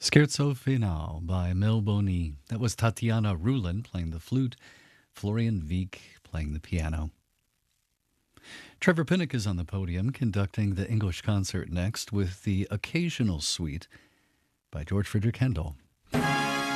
Scherzo Final by Mel Boni. That was Tatiana Rulin playing the flute, Florian Wieck playing the piano. Trevor Pinnock is on the podium conducting the English concert next with the Occasional Suite by George Frideric Handel.